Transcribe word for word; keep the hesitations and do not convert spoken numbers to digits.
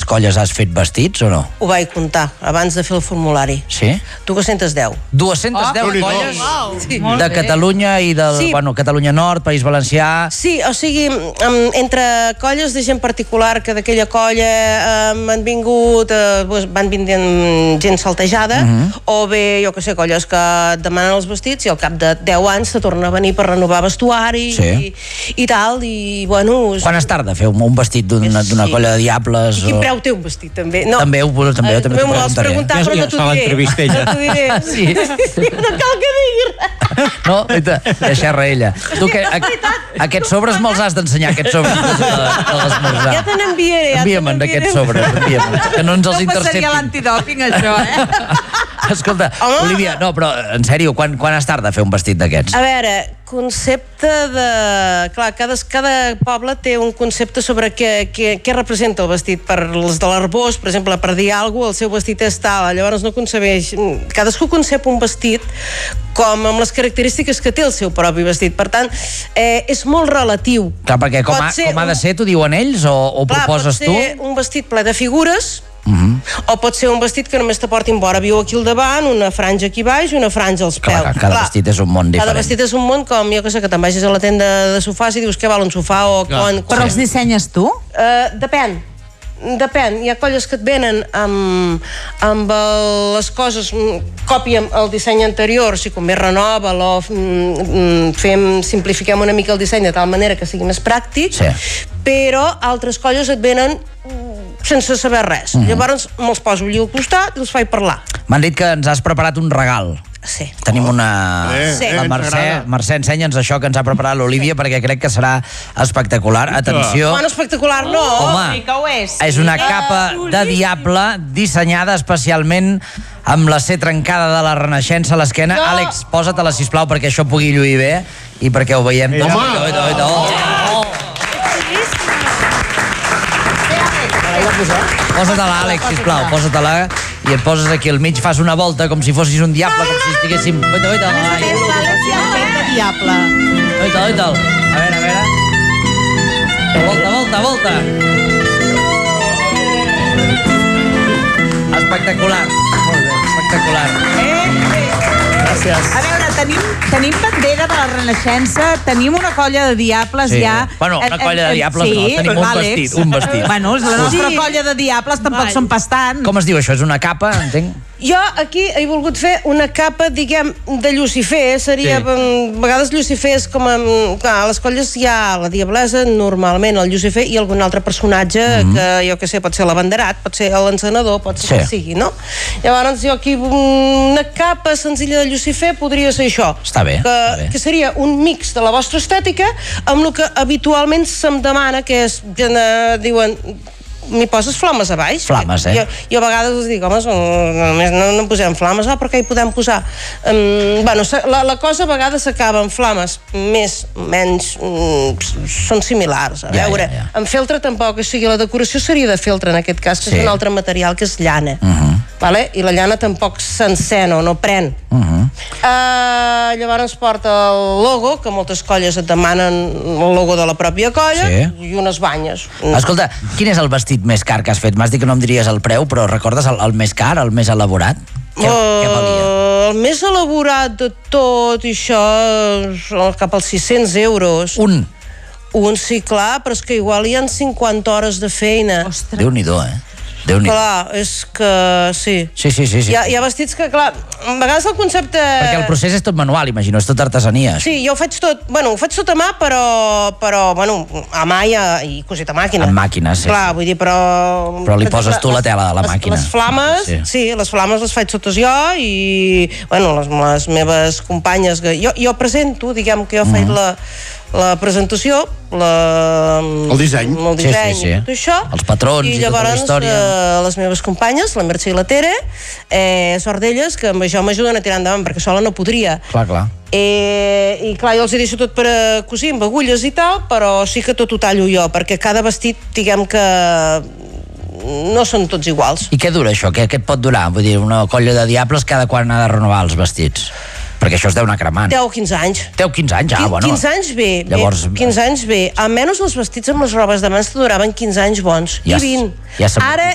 colles has fet vestits o no? Ho vaig comptar abans de fer el formulari. Sí? dos-cents deu. dos-cents deu Oh, colles wow. Sí. de Catalunya i del, Sí. bueno, Catalunya Nord, País Valencià... Sí, o sigui, um, entre colles de gent particular que d'aquella colla um, han vingut, uh, van venint gent saltejada, uh-huh. o bé, jo que sé, colles que et demanen els vestits i al cap de deu anys se torna a venir per renovar vestuari Sí. i, i tal, i bueno... Quan es tarda a fer un, un vestit d'una Sí. colla de diables? I quin o... preu té un vestit, també? No. També ho, també, Eh, també t'ho m'ho vas preguntaré. preguntar, però no t'ho diré. No t'ho diré. Sí. No cal que digui res. No, deixar-la ella. Tu, que, a, aquests sobres me'ls has d'ensenyar, aquests sobres de, de l'esmorzar. Ja te n'enviaré. Ja Envia'm aquests sobres, envia'm, que no ens els No interceptin. passaria l'antidòping, això, eh? Escolta, Home. Olivia, no, però en sèrio, quan, quan es tarda a fer un vestit d'aquests? A veure, concepte de... Clar, cada, cada poble té un concepte sobre què, què, què representa el vestit. Per els de l'Arbós, per exemple, per dir alguna cosa, el seu vestit és tal, llavors no concebeix... Cadascú concep un vestit com amb les característiques que té el seu propi vestit. Per tant, eh, és molt relatiu. Clar, perquè com, Pot ha, ser com ha de un- ser, t'ho diuen ells, o, o Clar, proposes pot tu? ser un vestit ple de figures, Uh -huh. o pot ser un vestit que només te porti un vora viu aquí al davant, una franja aquí baix i una franja als peus. Clar, cada vestit és un món diferent. Cada vestit és un món com, jo que sé, que te'n vagis a la tenda de sofàs i dius què val un sofà o quan... Però els dissenyes tu? Uh, depèn. Depèn, hi ha colles que et venen amb, amb el, les coses, mm, copien el disseny anterior, si convé renova-lo, mm, fem, simplifiquem una mica el disseny de tal manera que sigui més pràctic, Sí. però altres colles et venen mm, sense saber res. Mhm. Llavors me'ls poso allí al costat i els faig parlar. M'han dit que ens has preparat un regal. Sí. Tenim una... Eh, Sí. La ens Mercè, agrada. Mercè, ensenya'ns això que ens ha preparat l'Olivia, perquè crec que serà espectacular. Atenció. Bueno, espectacular no. Home, Sí que ho és. és una capa de diable dissenyada especialment amb la C trencada de la Renaixença a l'esquena. No. Àlex, posa-te-la, sisplau, perquè això pugui lluir bé i perquè ho veiem tots. Home. Oita, oita, oita. Oh. Posa-te-la, Àlex, sisplau, posa-te-la i et poses aquí al mig, fas una volta com si fossis un diable, com si estiguéssim... Oita, oita, ai. Diable. Oita, oita. A veure, a veure. Volta, volta, volta. Espectacular. Molt bé, espectacular. Gràcies. A veure, tenim, tenim bandera de la Renaixença, tenim una colla de diables Sí. ja... Bueno, una Eh, colla de eh, diables sí, no, tenim un Àlex. vestit, un vestit. Bueno, la nostra Sí. colla de diables tampoc són pas tant. Com es diu això? És una capa, entenc? Jo aquí he volgut fer una capa, diguem, de Lucifer, seria, Sí. sí. a vegades Lucifer és com a, clar, a les colles hi ha la Diablesa, normalment el Lucifer i algun altre personatge mm -hmm. que, jo que sé, pot ser l'abanderat, pot ser l'encenedor, pot ser Sí. que sigui, no? Llavors jo aquí una capa senzilla de Lucifer podria ser això. Està bé, que, està bé. que seria un mix de la vostra estètica amb el que habitualment se'm demana, que és, eh, diuen, m'hi poses flames a baix? Flames, eh? Jo, jo a vegades els dic, home, només no, no posem flames, ah, però què hi podem posar? Um, bueno, la, la cosa a vegades s'acaba amb flames més, menys, um, són similars. A Ja, veure, ja, ja. amb feltre tampoc, o sigui, la decoració seria de feltre en aquest cas, que Sí. és un altre material, que és llana. Uh -huh. Vale? I la llana tampoc s'encena o no pren. Uh -huh. Uh, llavors porta el logo, que moltes colles et demanen el logo de la pròpia colla, Sí. i unes banyes. Escolta, quin és el vestit més car que has fet? M'has dit que no em diries el preu, però recordes el, el més car, el més elaborat? Què, Uh, què valia? El més elaborat de tot i això és cap als sis-cents euros. Un. Un, sí, clar, però és que igual hi ha cinquanta hores de feina. Ostres. Déu-n'hi-do, eh? Déu-n'hi-do. Clar, és que sí. Sí, sí, sí. sí. Hi ha, hi ha vestits que, clar, a vegades el concepte... Perquè el procés és tot manual, imagino, és tot artesania. Sí, jo ho faig tot, bueno, ho faig tot a mà, però, però bueno, a mà i, a, i cosit a màquina. Amb màquina, sí. Clar, vull dir, però... Però li poses tu la tela de la les, màquina. Les flames, Sí. sí. sí, les flames les faig totes jo i, bueno, les, les meves companyes... Que, jo, jo presento, diguem que jo Mhm. faig la, la presentació, la, El disseny. el disseny Sí, sí, sí. i tot això. Els patrons i tota la llavors, història. eh, les meves companyes, la Mercè i la Tere, eh, sort d'elles, que amb això m'ajuden a tirar endavant, perquè sola no podria. Clar, clar. Eh, i clar, jo els hi deixo tot per a cosir amb agulles i tal, però sí que tot ho tallo jo, perquè cada vestit, diguem que no són tots iguals. I què dura això? Què, què et pot durar? Vull dir, una colla de diables cada quan ha de renovar els vestits? Perquè això es deu anar cremant. deu o quinze anys. deu o quinze anys, ah, bueno. quinze anys bé, Llavors- bé, quinze anys bé. Almenys els vestits amb les robes de mans te duraven quinze anys bons. Ja I vint. s- ja s'ha- Ara